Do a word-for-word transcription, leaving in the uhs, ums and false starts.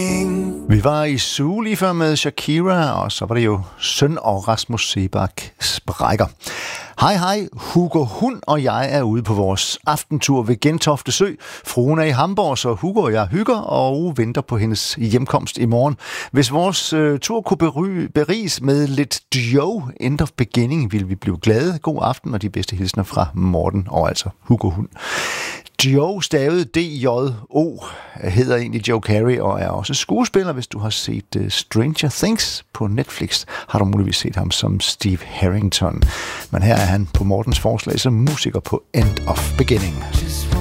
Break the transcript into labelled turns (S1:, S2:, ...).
S1: Vi var i Zoo lige før med Shakira, og så var det jo Søn og Rasmus Seebach sprækker. Hej hej, Hugo Hund og jeg er ude på vores aftentur ved Gentofte Sø. Fruen er i Hamburg, så Hugo og jeg hygger og venter på hendes hjemkomst i morgen. Hvis vores øh, tur kunne bery- beriges med lidt Dio, end of beginning, vil vi blive glade. God aften og de bedste hilsner fra Morten og altså Hugo Hund. Joe, stavet D J O, hedder egentlig Joe Carey og er også skuespiller. Hvis du har set uh, Stranger Things på Netflix, har du muligvis set ham som Steve Harrington. Men her er han på Mortens forslag som musiker på End of Beginning.